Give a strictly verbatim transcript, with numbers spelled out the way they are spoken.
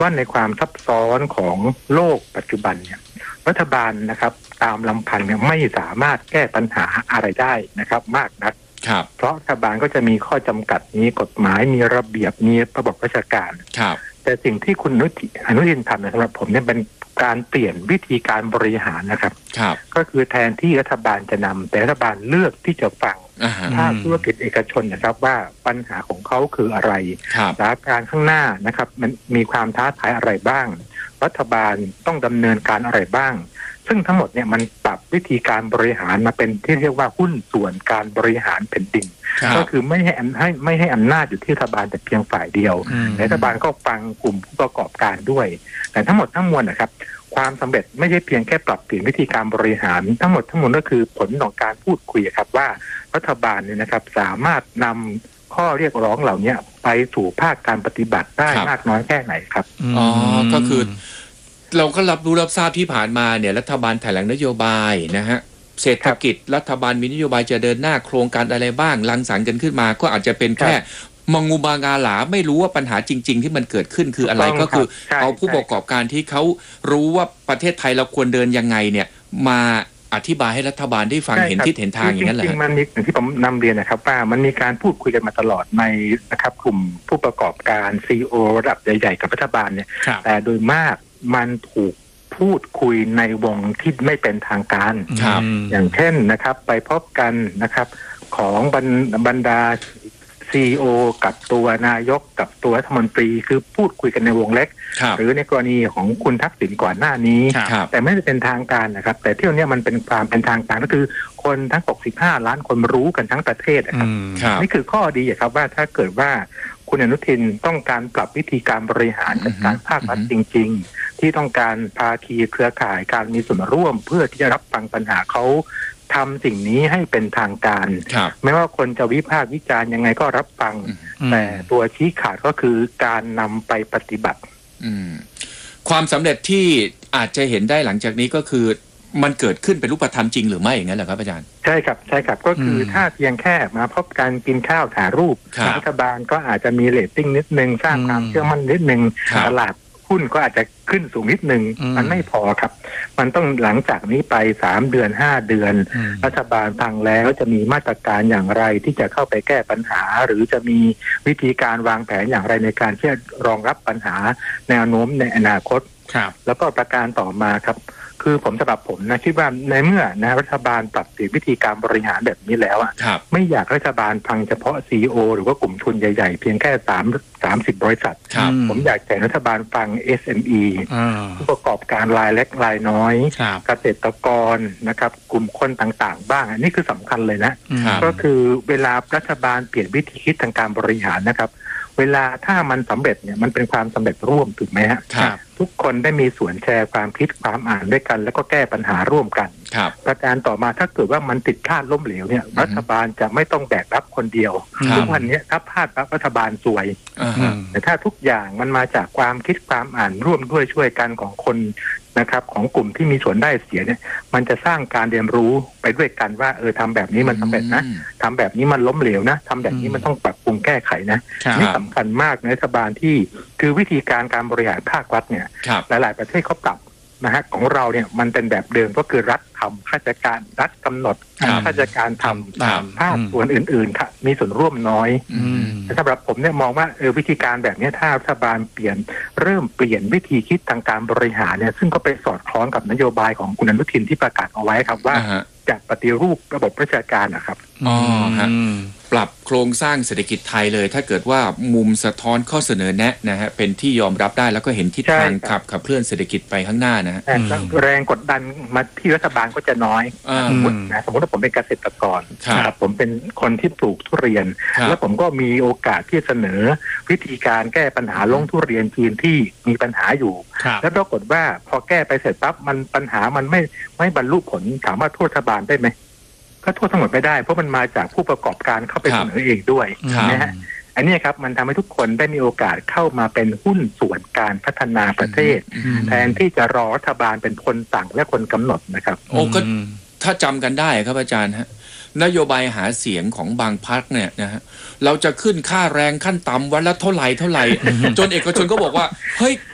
ว่าในความซับซ้อนของโลกปัจจุบันเนี่ยรัฐบาลนะครับตามลำพังเนี่ยไม่สามารถแก้ปัญหาอะไรได้นะครับมากนักเพราะรัฐบาลก็จะมีข้อจำกัดมีกฎหมายมีระเบียบมีระบบราชการแต่สิ่งที่คุณอนุทินทำสำหรับผมเนี่ยเป็นการเปลี่ยนวิธีการบริหารนะครับก็คือแทนที่รัฐบาลจะนำแต่รัฐบาลเลือกที่จะฟังภาคธุรกิจเอกชนนะครับว่าปัญหาของเขาคืออะไรสถานการณ์ข้างหน้านะครับมันมีความท้าทายอะไรบ้างรัฐบาลต้องดำเนินการอะไรบ้างซึ่งทั้งหมดเนี่ยมันปรับวิธีการบริหารมาเป็นที่เรียกว่าหุ้นส่วนการบริหารแผ่นดินก็คือไม่ให้ให้ไม่ให้อำนาจอยู่ที่รัฐบาลแต่เพียงฝ่ายเดียวรัฐบาลก็ฟังกลุ่มผู้ประกอบการด้วยแต่ทั้งหมดทั้งมวลนะครับความสำเร็จไม่ใช่เพียงแค่ปรับเปลี่ยนวิธีการบริหารทั้งหมดทั้งมวลก็คือผลของการพูดคุยครับว่ารัฐบาลเนี่ยนะครับสามารถนำข้อเรียกร้องเหล่านี้ไปสู่ภาคการปฏิบัติได้มากน้อยแค่ไหนครับอ๋อก็คือเราก็รับรู้รับทราบที่ผ่านมาเนี่ยรัฐบาลแถลงนโยบายนะฮะเศรษฐกิจรัฐบาลมีนโยบายจะเดินหน้าโครงการอะไรบ้างรังสรรค์กันขึ้นมาก็อาจจะเป็นแค่มังงูบางาหลาไม่รู้ว่าปัญหาจริงๆที่มันเกิดขึ้นคืออะไรก็คือเอาผู้ประกอบการที่เขารู้ว่าประเทศไทยเราควรเดินยังไงเนี่ยมาอธิบายให้รัฐบาลได้ฟังเห็นทิศเห็นทางอย่างนั้นแหละจริงๆมันมีอย่างที่ผมนำเรียนนะครับว่ามันมีการพูดคุยกันมาตลอดในนะครับกลุ่มผู้ประกอบการ ซี อี โอ ระดับใหญ่ๆกับรัฐบาลเนี่ยแต่โดยมากมันถูกพูดคุยในวงที่ไม่เป็นทางการอย่างเช่นนะครับไปพบกันนะครับของบรรดา ซี อี โอ กับตัวนายกกับตัวรัฐมนตรีคือพูดคุยกันในวงเล็กหรือในกรณีของคุณทักษิณก่อนหน้านี้แต่ไม่ได้เป็นทางการนะครับแต่เที่ยวนี้มันเป็นความเป็นทางการก็คือคนทั้งหกสิบห้าล้านคนรู้กันทั้งประเทศนะครับนี่คือข้อดีครับว่าถ้าเกิดว่าคุณอนุทินต้องการปรับวิธีการบริหารจัดการภาครัฐจริงๆที่ต้องการภาคีเครือข่ายการมีส่วนร่วมเพื่อที่จะรับฟังปัญหาเขาทำสิ่งนี้ให้เป็นทางการไม่ว่าคนจะวิพากษ์วิจารณ์ยังไงก็รับฟังแต่ตัวชี้ขาดก็คือการนำไปปฏิบัติความสำเร็จที่อาจจะเห็นได้หลังจากนี้ก็คือมันเกิดขึ้นเป็นรูปธรรมจริงหรือไม่อย่างนั้นเหรอครับอาจารย์ใช่ครับใช่ครับก็คือถ้าเพียงแค่มาพบการกินข้าวถ่ายรูปรัฐบาลก็อาจจะมีเรตติ้งนิดนึงสร้างความเชื่อมั่นนิดนึงตลาดหุ้นก็อาจจะขึ้นสูงนิดนึงมันไม่พอครับมันต้องหลังจากนี้ไปสามเดือนห้าเดือนรัฐบาลฟังแล้วจะมีมาตรการอย่างไรที่จะเข้าไปแก้ปัญหาหรือจะมีวิธีการวางแผนอย่างไรในการที่จะรองรับปัญหาแนวโน้มในอนาคตแล้วก็ประการต่อมาครับคือผมสำหรับผมนะคิดว่าในเมื่อนะรัฐบาลปรับเปลี่ยนวิธีการบริหารแบบนี้แล้วอ่ะไม่อยากรัฐบาลฟังเฉพาะ ซี อี โอ หรือว่ากลุ่มทุนใหญ่ๆเพียงแค่สาม สามสิบบริษัทผมอยากให้รัฐบาลฟัง เอส เอ็ม อี ผู้ประกอบการรายเล็กรายน้อยเกษตรกรนะครับกลุ่มคนต่างๆบ้างอันนี้คือสำคัญเลยนะก็คือเวลารัฐบาลเปลี่ยนวิธีคิดทางการบริหารนะครับเวลาถ้ามันสำเร็จเนี่ยมันเป็นความสำเร็จร่วมถูกไหมฮะทุกคนได้มีส่วนแชร์ความคิดความอ่านด้วยกันแล้วก็แก้ปัญหาร่วมกันประการต่อมาถ้าเกิดว่ามันติดคาดล้มเหลวเนี่ยรัฐบาลจะไม่ต้องแบกรับคนเดียวทุกวันนี้ถ้าพลาดปั๊บรัฐบาลซวยแต่ถ้าทุกอย่างมันมาจากความคิดความอ่านร่วมด้วยช่วยกันของคนนะครับของกลุ่มที่มีส่วนได้เสียเนี่ยมันจะสร้างการเรียนรู้ไปด้วยกันว่าเออทำแบบนี้มันสำเร็จนะทำแบบนี้มันล้มเหลวนะทำแบบนี้มันต้องปรับปรุงแก้ไขนะนี่สำคัญมากในรัฐบาลที่คือวิธีการการบริหารภาครัฐเนี่ยหลายๆประเทศเขาปรับนะฮะของเราเนี่ยมันเป็นแบบเดิมก็คือรัฐทำข้าราชการรัฐกำหนดข้าราชการทำภาคส่วนอื่นๆค่ะมีส่วนร่วมน้อยสำหรับผมเนี่ยมองว่าเออวิธีการแบบนี้ถ้ารัฐบาลเปลี่ยนเริ่มเปลี่ยนวิธีคิดทางการบริหารเนี่ยซึ่งก็ไปสอดคล้องกับนโยบายของคุณอนุทินที่ประกาศเอาไว้ครับว่าจะปฏิรูประบบราชการนะครับอ๋อฮะปรับโครงสร้างเศรษฐกิจไทยเลยถ้าเกิดว่ามุมสะท้อนข้อเสนอแนะนะฮะเป็นที่ยอมรับได้แล้วก็เห็นทิศทางขับขับเคลื่อนเศรษฐกิจไปข้างหน้านะฮะแรงกดดันมาที่รัฐบาลก็จะน้อยสมมตินะสมมติว่าผมเป็นเกษตรกรครับผมเป็นคนที่ปลูกทุเรียนแล้วผมก็มีโอกาสที่เสนอวิธีการแก้ปัญหาลงทุเรียนจีนที่มีปัญหาอยู่แล้วปรากฏว่าพอแก้ไปเสร็จปั๊บมันปัญหามันไม่ไม่บรรลุผลถามว่าโทษรัฐบาลได้ไหมก็โทษทั้งหมดไม่ได้เพราะมันมาจากผู้ประกอบการเข้าไปเสนอเองด้วยนะฮะอันนี้ครับมันทำให้ทุกคนได้มีโอกาสเข้ามาเป็นหุ้นส่วนการพัฒนาประเทศแทนที่จะรอรัฐบาลเป็นคนสั่งและคนกำหนดนะครับโอ้ก็ถ้าจำกันได้ครับอาจารย์ฮะนโยบายหาเสียงของบางพรรคเนี่ยนะฮะเราจะขึ้นค่าแรงขั้นต่ำวันละเท่าไหร่เท่าไหร่จนเอกชนก็บอกว่าเฮ้ย